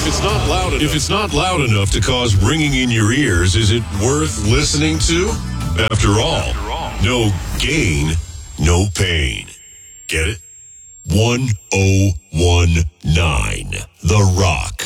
If it's not loud enough to cause ringing in your ears, is it worth listening to? After all, no gain, no pain. Get it? 1019 The Rock.